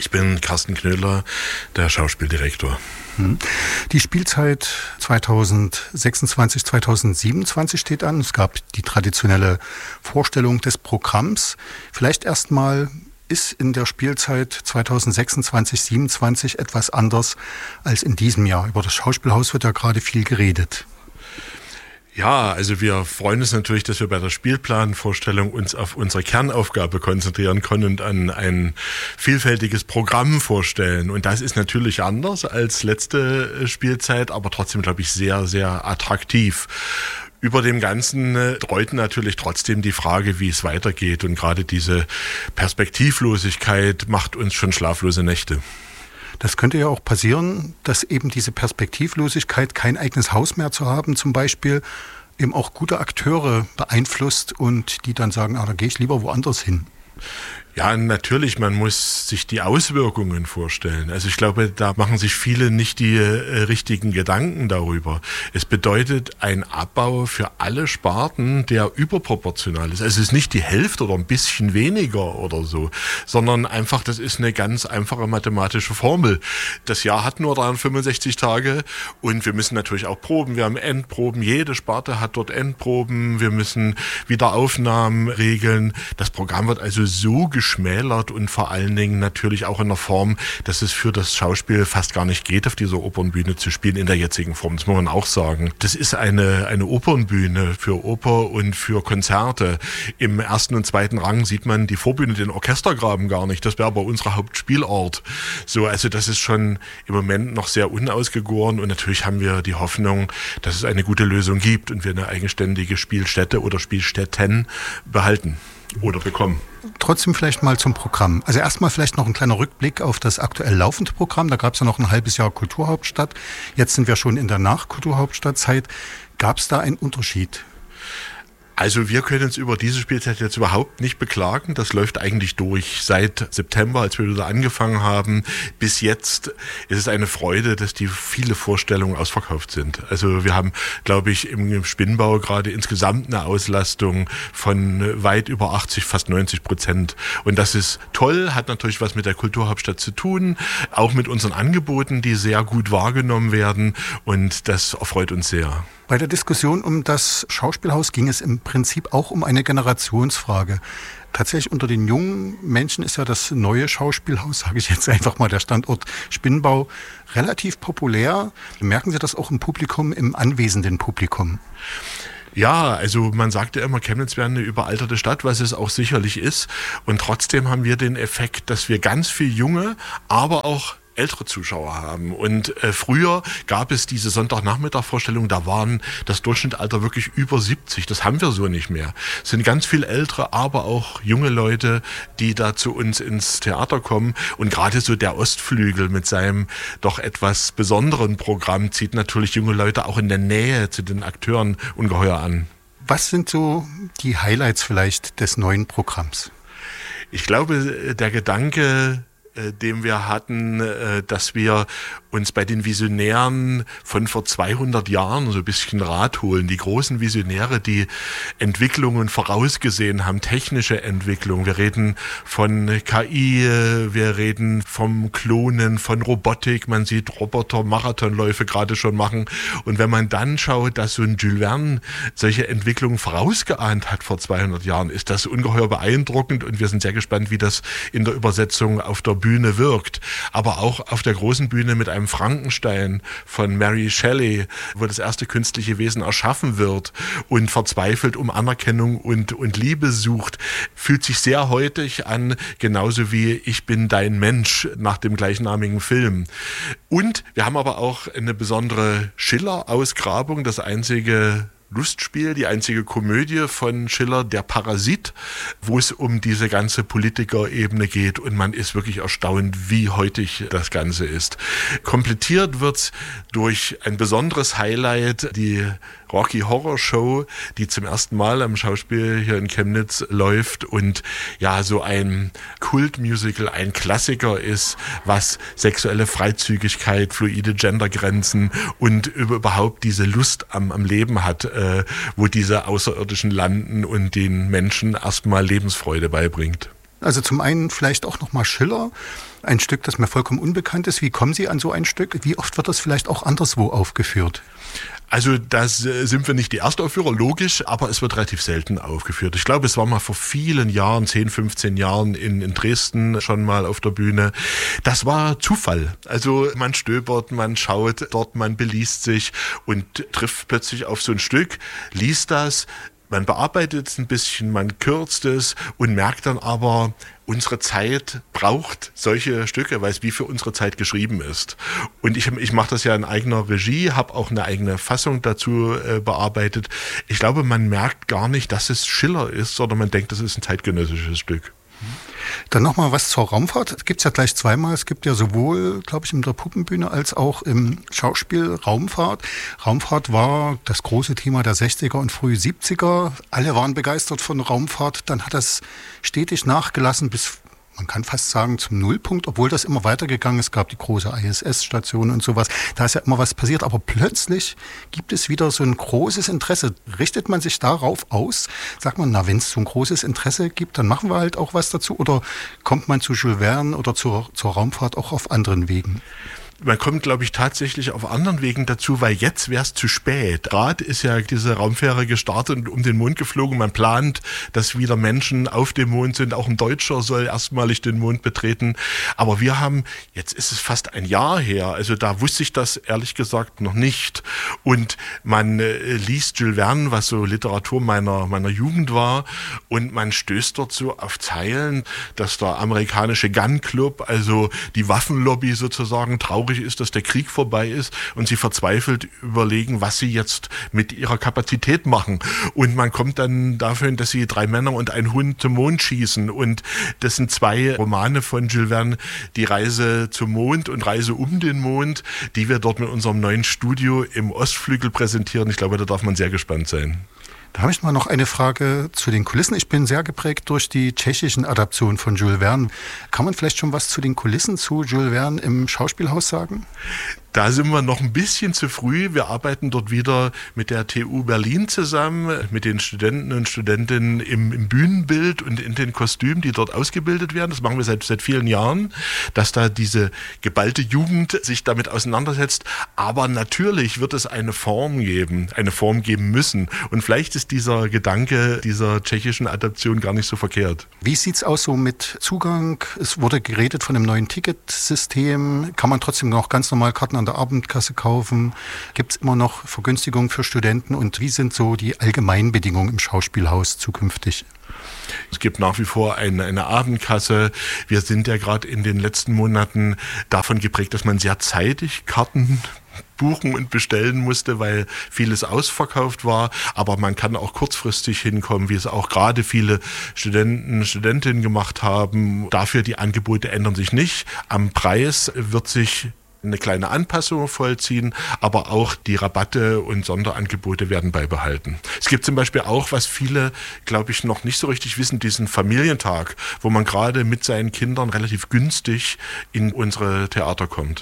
Ich bin Carsten Knödler, der Schauspieldirektor. Die Spielzeit 2026, 2027 steht an. Es gab die traditionelle Vorstellung des Programms. Vielleicht erstmal, ist in der Spielzeit 2026, 2027 etwas anders als in diesem Jahr? Über das Schauspielhaus wird ja gerade viel geredet. Ja, also wir freuen uns natürlich, dass wir bei der Spielplanvorstellung uns auf unsere Kernaufgabe konzentrieren können und an ein vielfältiges Programm vorstellen. Und das ist natürlich anders als letzte Spielzeit, aber trotzdem, glaube ich, sehr, sehr attraktiv. Über dem Ganzen dreut natürlich trotzdem die Frage, wie es weitergeht. Und gerade diese Perspektivlosigkeit macht uns schon schlaflose Nächte. Das könnte ja auch passieren, dass eben diese Perspektivlosigkeit, kein eigenes Haus mehr zu haben, zum Beispiel, eben auch gute Akteure beeinflusst und die dann sagen, da gehe ich lieber woanders hin. Ja, natürlich, man muss sich die Auswirkungen vorstellen. Also ich glaube, da machen sich viele nicht die richtigen Gedanken darüber. Es bedeutet ein Abbau für alle Sparten, der überproportional ist. Also es ist nicht die Hälfte oder ein bisschen weniger oder so, sondern einfach, das ist eine ganz einfache mathematische Formel. Das Jahr hat nur 365 Tage und wir müssen natürlich auch proben. Wir haben Endproben, jede Sparte hat dort Endproben. Wir müssen Wiederaufnahmen regeln. Das Programm wird also so geschmälert und vor allen Dingen natürlich auch in der Form, dass es für das Schauspiel fast gar nicht geht, auf dieser Opernbühne zu spielen in der jetzigen Form. Das muss man auch sagen. Das ist eine Opernbühne für Oper und für Konzerte. Im ersten und zweiten Rang sieht man die Vorbühne, den Orchestergraben gar nicht. Das wäre aber unser Hauptspielort. So, also das ist schon im Moment noch sehr unausgegoren und natürlich haben wir die Hoffnung, dass es eine gute Lösung gibt und wir eine eigenständige Spielstätte oder Spielstätten behalten oder bekommen. Trotzdem vielleicht mal zum Programm. Also erstmal vielleicht noch ein kleiner Rückblick auf das aktuell laufende Programm. Da gab es ja noch ein halbes Jahr Kulturhauptstadt. Jetzt sind wir schon in der Nach-Kulturhauptstadtzeit. Gab es da einen Unterschied? Also wir können uns über diese Spielzeit jetzt überhaupt nicht beklagen. Das läuft eigentlich durch. Seit September, als wir wieder angefangen haben, bis jetzt ist es eine Freude, dass die viele Vorstellungen ausverkauft sind. Also wir haben, glaube ich, im Spinnbau gerade insgesamt eine Auslastung von weit über 80, fast 90%. Und das ist toll, hat natürlich was mit der Kulturhauptstadt zu tun, auch mit unseren Angeboten, die sehr gut wahrgenommen werden. Und das erfreut uns sehr. Bei der Diskussion um das Schauspielhaus ging es im Prinzip auch um eine Generationsfrage. Tatsächlich unter den jungen Menschen ist ja das neue Schauspielhaus, sage ich jetzt einfach mal, der Standort Spinnbau, relativ populär. Merken Sie das auch im Publikum, im anwesenden Publikum? Ja, also man sagt ja immer, Chemnitz wäre eine überalterte Stadt, was es auch sicherlich ist. Und trotzdem haben wir den Effekt, dass wir ganz viel junge, aber auch ältere Zuschauer haben. Und früher gab es diese Sonntagnachmittag-Vorstellung, da waren das Durchschnittsalter wirklich über 70. Das haben wir so nicht mehr. Es sind ganz viel ältere, aber auch junge Leute, die da zu uns ins Theater kommen. Und gerade so der Ostflügel mit seinem doch etwas besonderen Programm zieht natürlich junge Leute auch in der Nähe zu den Akteuren ungeheuer an. Was sind so die Highlights vielleicht des neuen Programms? Ich glaube, der Gedanke, den wir hatten, dass wir uns bei den Visionären von vor 200 Jahren so ein bisschen Rat holen. Die großen Visionäre, die Entwicklungen vorausgesehen haben, technische Entwicklung. Wir reden von KI, wir reden vom Klonen, von Robotik. Man sieht Roboter Marathonläufe gerade schon machen. Und wenn man dann schaut, dass so ein Jules Verne solche Entwicklungen vorausgeahnt hat vor 200 Jahren, ist das ungeheuer beeindruckend und wir sind sehr gespannt, wie das in der Übersetzung auf der Bühne wirkt. Aber auch auf der großen Bühne mit einem Frankenstein von Mary Shelley, wo das erste künstliche Wesen erschaffen wird und verzweifelt um Anerkennung und Liebe sucht, fühlt sich sehr heutig an, genauso wie Ich bin dein Mensch nach dem gleichnamigen Film. Und wir haben aber auch eine besondere Schiller-Ausgrabung, das einzige Lustspiel, die einzige Komödie von Schiller, Der Parasit, wo es um diese ganze Politikerebene geht und man ist wirklich erstaunt, wie heutig das Ganze ist. Komplettiert wird's durch ein besonderes Highlight, die Rocky Horror Show, die zum ersten Mal am Schauspiel hier in Chemnitz läuft und ja so ein Kultmusical, ein Klassiker ist, was sexuelle Freizügigkeit, fluide Gendergrenzen und überhaupt diese Lust am Leben hat, wo diese Außerirdischen landen und den Menschen erstmal Lebensfreude beibringt. Also zum einen vielleicht auch nochmal Schiller, ein Stück, das mir vollkommen unbekannt ist. Wie kommen Sie an so ein Stück? Wie oft wird das vielleicht auch anderswo aufgeführt? Also das sind wir nicht die Erstaufführer, logisch, aber es wird relativ selten aufgeführt. Ich glaube, es war mal vor vielen Jahren, 10, 15 Jahren in Dresden schon mal auf der Bühne. Das war Zufall. Also man stöbert, man schaut dort, man beliest sich und trifft plötzlich auf so ein Stück, liest das. Man bearbeitet es ein bisschen, man kürzt es und merkt dann aber, unsere Zeit braucht solche Stücke, weil es wie für unsere Zeit geschrieben ist. Und ich mache das ja in eigener Regie, habe auch eine eigene Fassung dazu bearbeitet. Ich glaube, man merkt gar nicht, dass es Schiller ist, sondern man denkt, das ist ein zeitgenössisches Stück. Dann nochmal was zur Raumfahrt. Es gibt es ja gleich zweimal. Es gibt ja sowohl, glaube ich, in der Puppenbühne als auch im Schauspiel Raumfahrt. Raumfahrt war das große Thema der 60er und frühe 70er. Alle waren begeistert von Raumfahrt. Dann hat das stetig nachgelassen bis, man kann fast sagen, zum Nullpunkt, obwohl das immer weitergegangen ist. Es gab die große ISS-Station und sowas. Da ist ja immer was passiert. Aber plötzlich gibt es wieder so ein großes Interesse. Richtet man sich darauf aus? Sagt man, na, wenn es so ein großes Interesse gibt, dann machen wir halt auch was dazu? Oder kommt man zu Jules Verne oder zur Raumfahrt auch auf anderen Wegen? Man kommt, glaube ich, tatsächlich auf anderen Wegen dazu, weil jetzt wäre es zu spät. Gerade ist ja diese Raumfähre gestartet und um den Mond geflogen. Man plant, dass wieder Menschen auf dem Mond sind. Auch ein Deutscher soll erstmalig den Mond betreten. Aber wir haben, jetzt ist es fast ein Jahr her, also da wusste ich das ehrlich gesagt noch nicht. Und man liest Jules Verne, was so Literatur meiner Jugend war, und man stößt dort so auf Zeilen, dass der amerikanische Gun Club, also die Waffenlobby sozusagen, traurig ist, dass der Krieg vorbei ist und sie verzweifelt überlegen, was sie jetzt mit ihrer Kapazität machen. Und man kommt dann dafür, dass sie 3 Männer und ein Hund zum Mond schießen. Und das sind 2 Romane von Jules Verne, die Reise zum Mond und Reise um den Mond, die wir dort mit unserem neuen Studio im Ostflügel präsentieren. Ich glaube, da darf man sehr gespannt sein. Da habe ich mal noch eine Frage zu den Kulissen. Ich bin sehr geprägt durch die tschechischen Adaptionen von Jules Verne. Kann man vielleicht schon was zu den Kulissen zu Jules Verne im Schauspielhaus sagen? Da sind wir noch ein bisschen zu früh. Wir arbeiten dort wieder mit der TU Berlin zusammen, mit den Studenten und Studentinnen im Bühnenbild und in den Kostümen, die dort ausgebildet werden. Das machen wir seit vielen Jahren, dass da diese geballte Jugend sich damit auseinandersetzt. Aber natürlich wird es eine Form geben müssen. Und vielleicht ist dieser Gedanke dieser tschechischen Adaption gar nicht so verkehrt. Wie sieht's aus so mit Zugang? Es wurde geredet von einem neuen Ticketsystem. Kann man trotzdem noch ganz normal Karten an der Abendkasse kaufen? Gibt es immer noch Vergünstigungen für Studenten? Und wie sind so die Allgemeinbedingungen im Schauspielhaus zukünftig? Es gibt nach wie vor eine Abendkasse. Wir sind ja gerade in den letzten Monaten davon geprägt, dass man sehr zeitig Karten buchen und bestellen musste, weil vieles ausverkauft war. Aber man kann auch kurzfristig hinkommen, wie es auch gerade viele Studenten, Studentinnen gemacht haben. Dafür die Angebote ändern sich nicht. Am Preis wird sich eine kleine Anpassung vollziehen, aber auch die Rabatte und Sonderangebote werden beibehalten. Es gibt zum Beispiel auch, was viele, glaube ich, noch nicht so richtig wissen, diesen Familientag, wo man gerade mit seinen Kindern relativ günstig in unsere Theater kommt.